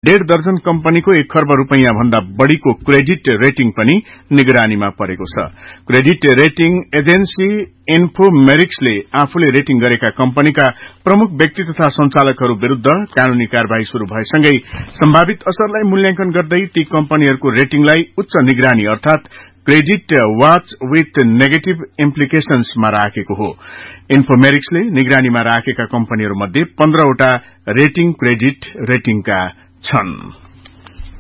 1.5 दर्जन कम्पनीको 1 खर्ब रुपैयाँ भन्दा बढ़ीको क्रेडिट रेटिङ पनि निगरानीमा परेको छ। क्रेडिट रेटिङ एजेन्सी इन्फोमेरिक्सले आफूले रेटिङ गरेका कम्पनीका प्रमुख व्यक्ति तथा संचालकहरू विरूद्ध कानूनी कार्यवाही शुरू भएसँगै सम्भावित असरलाई मूल्याङ्कन गर्दै ती कम्पनीहरूको रेटिङलाई उच्च निगरानी अर्थात क्रेडिट वाच विथ नेगेटिभ इम्प्लिकेशन्समा राखेको हो। इन्फोमेरिक्सले निगरानीमा राखेका कम्पनीहरूमध्ये 15 वटा रेटिङ क्रेडिट रेटिङका छन्।